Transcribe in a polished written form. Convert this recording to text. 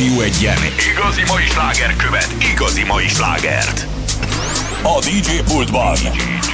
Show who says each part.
Speaker 1: Rádió Egyen igazi mai sláger követ igazi mai slágert. A DJ pultban